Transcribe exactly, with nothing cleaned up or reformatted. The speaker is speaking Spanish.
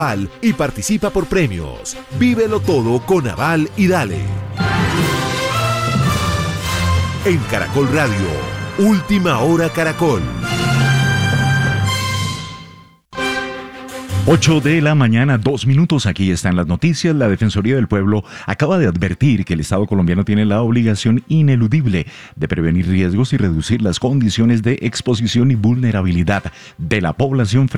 y participa por premios. Vívelo todo con Aval y Dale. En Caracol Radio, Última Hora Caracol. ocho de la mañana, dos minutos. Aquí están las noticias. La Defensoría del Pueblo acaba de advertir que el Estado colombiano tiene la obligación ineludible de prevenir riesgos y reducir las condiciones de exposición y vulnerabilidad de la población frente